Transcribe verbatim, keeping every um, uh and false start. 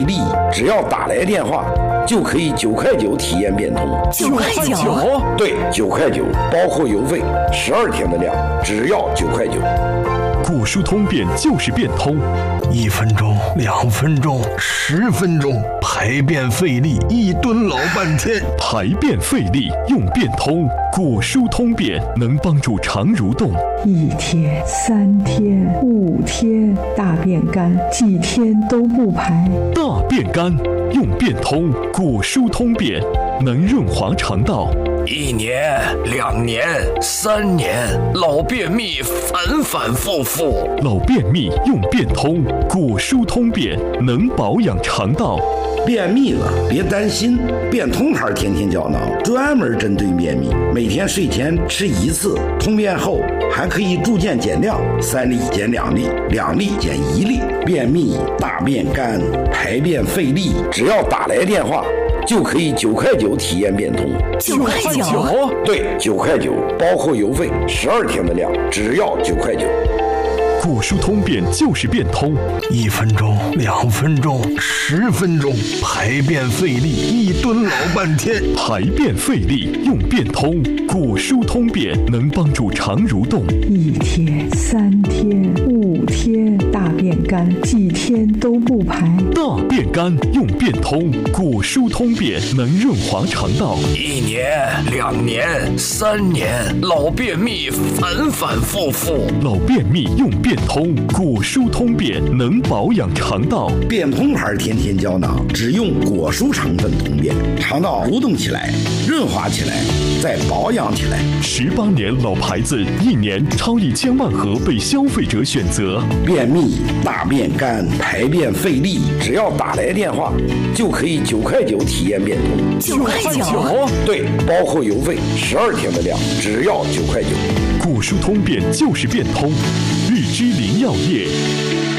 利，只要打来电话就可以九块九体验变通。 九块九？ 对，九块九，包括邮费，十二天的量，只要九块九。 果蔬通便就是变通， 一分钟、两分钟、十分钟，排便费力，一蹲老半天。 排便费力用变通，果蔬通便能帮助肠蠕动。 一天、三天、五天，大便干，几天都不排。 大便干用变通，果蔬通便能润滑肠道。 一年、两年、三年，老便秘反反复复。 老便秘用变通，果蔬通便能保养肠道。 便秘了别担心，变通牌天天胶囊专门针对便秘，每天睡前吃一次，通便后还可以逐渐减量，三粒减两粒，两粒减一粒。便秘、大便干、排便费力，只要打来电话就可以九块九体验变通。 九块九？ 对，九块九，包括邮费，十二天的量，只要九块九。 果蔬通便就是变通， 一分钟、两分钟、十分钟，排便费力，一蹲老半天。 排便费力用变通，果蔬通便能帮助肠蠕动。 一天、三天、五天，大便干，几天都不排。 大便干用变通，果蔬通便能润滑肠道。 一年、两年、三年，老便秘反反复复。 老便秘用变通，果蔬通便能保养肠道。 变通牌天天胶囊只用果蔬成分通便，肠道蠕动起来，润滑起来，再保养起来。 十八年老牌子，一年超一千万盒被消费者选择。 便秘、大便干、排便费力，只要打来电话就可以九块九体验变通。 九块九？ 对，包括邮费，十二天的量，只要九块九。 果蔬通便就是变通，日之林药业。